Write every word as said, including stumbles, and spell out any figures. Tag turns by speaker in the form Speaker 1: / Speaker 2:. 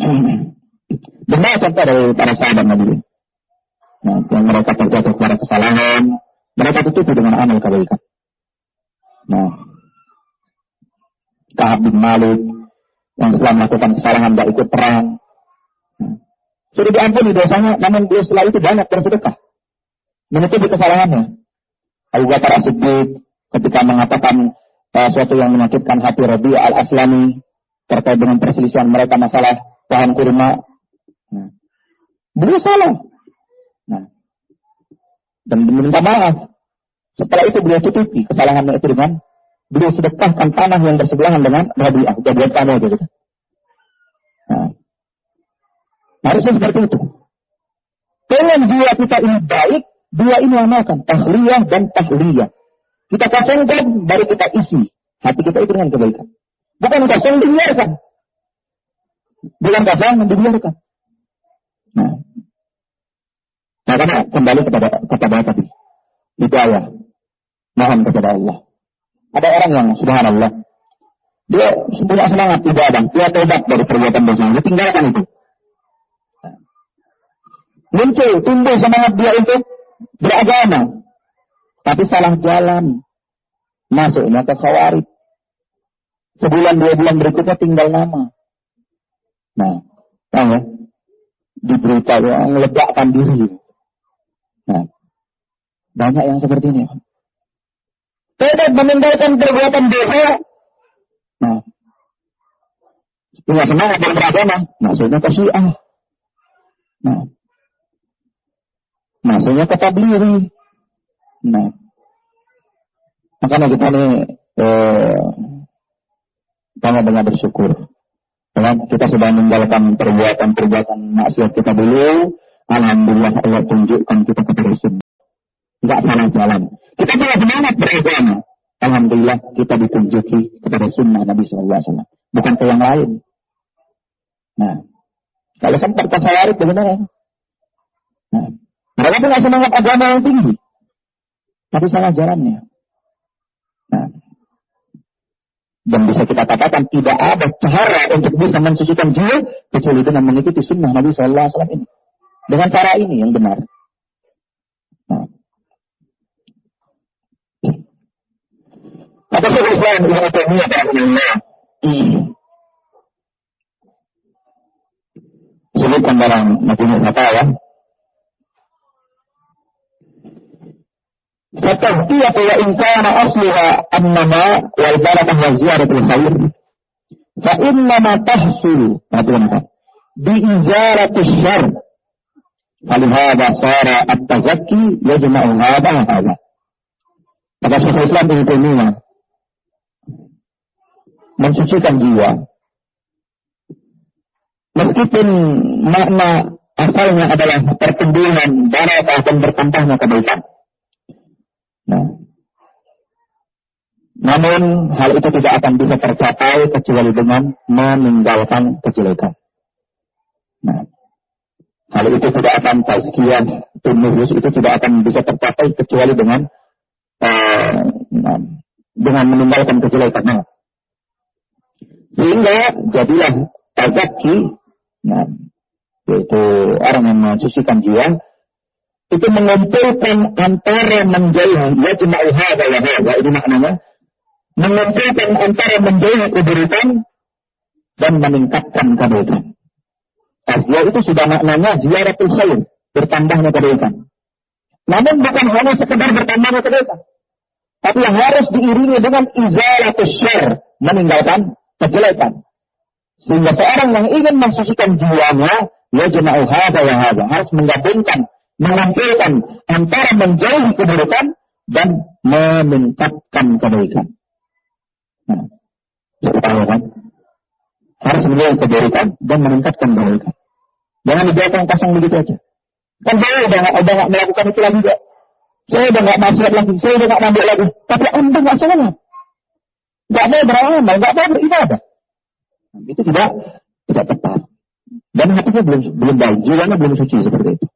Speaker 1: Benar contoh dari para sahabat Nabi. Nah, yang mereka terjatuh kepada kesalahan, mereka tutupi dengan amal kebaikan. Nah, Ka'ab bin Malik yang setelah melakukan kesalahan tidak ikut perang, nah, sudah diampuni dosanya, namun dia setelah itu banyak bersedekah, menutupi kesalahannya. Abu Bakar As-Siddiq ketika mengatakan uh, sesuatu yang menyakitkan hati Rabi' al-Aslami terkait dengan perselisihan mereka masalah pohon kurma, nah, beliau salah, nah, dan meminta maaf. Setelah itu beliau tutupi kesalahannya itu dengan beliau sedekahkan tanah yang bersebelahan dengan Rabi'ah, jadi tanah itu. Nah, harusnya seperti itu. Dengan jiwa kita ini baik, dua ini amalkan, tahliyah dan tahliyah. Kita kosongkan, baru kita isi hati kita itu dengan kebaikan. Bukan kosong dibiarkan. Bukan kosong dibiarkan. Nah, nah karena kembali kepada kepada tadi, hidayah, mohon kepada Allah. Ada orang yang subhanallah, dia punya semangat ibadah, dia tobat dari perbuatan dosa, dia tinggalkan itu. Muncul, tumbuh semangat dia untuk beragama, tapi salah jalan, masuknya ke khawarij. Sebulan dua bulan berikutnya tinggal nama. Nah, tahu ya, diberitahu yang meledakkan diri. Nah, banyak yang seperti ini. Tidak meninggalkan perbuatan dosa. Nah, punya semangat dan beragama, maksudnya ke Syiah. Nah, maksudnya ke Tablighi. Nah, makanya kita ini eh, banyak-banyak bersyukur. Karena kita sudah meninggalkan perbuatan-perbuatan maksiat kita dulu. Alhamdulillah Allah tunjukkan kita kepada sunnah. Tidak salah jalan. Kita punya semangat beragama. Alhamdulillah kita ditunjuki kepada sunnah Nabi shallallahu alaihi wasallam. Bukan ke yang lain. Nah, kalau sempat ke khawarij bagaimana? Nah, mereka punya semangat agama yang tinggi, tapi salah jalannya. Nah, dan bisa kita katakan tidak ada cara untuk bisa mensucikan jiwa kecuali dengan mengikuti sunnah Nabi shallallahu alaihi wasallam ini. Dengan cara ini yang benar. Nah, kata Syekh Islam Ibnu Taimiyah rahimahullah, sebutkan dalam Majmu' Fatawa, fatahiyatu wa in kana asluha annama wal barakah wa ziyaratul khair fa innama tahsulu bi izaratis syarr falihada sara at-tazakki yajma'u hadha wa hadha. Kata Syekh Islam Ibnu Taimiyah, mensucikan jiwa meskipun makna asalnya adalah pertumbuhan barakah dan bertambahnya kebaikan. Nah, namun hal itu tidak akan bisa tercapai kecuali dengan meninggalkan kejelekan. Nah, hal itu tidak akan tazkiyah tunus itu tidak akan bisa tercapai kecuali dengan uh, dengan meninggalkan kejelekan. Nah, sehingga jadilah tazakki, nah, yaitu orang yang mensucikan jiwa, itu mengumpulkan antara menjauhi yajma'u hadza wa hadza, ini maknanya mengumpulkan antara menjauhi keburukan dan meningkatkan kebaikan. Tasbih itu sudah maknanya ziyaratul khair, bertambahnya kebaikan. Namun bukan hanya sekedar bertambahnya kebaikan, tapi yang harus diiringi dengan izalatus syarr, meninggalkan kejelekan. Sehingga seorang yang ingin mensucikan jiwanya, yajma'u hadza wa hadza, harus menggabungkan, mengumpulkan antara menjauhi keburukan dan meningkatkan kebaikan. Nah, tahu kan? Harus menjauhi keburukan dan meningkatkan kebaikan. Jangan dibiarkan kosong begitu aja. Kan saya udah nggak udah nggak melakukan itu lagi, ya. Saya udah nggak maksiat lagi, saya udah nggak ngambil lagi. Tapi anda nggak sholat, nggak mau beramal, nggak mau beribadah. Nah, itu tidak tidak tepat. Dan hatinya belum belum baik, jiwanya belum suci seperti itu.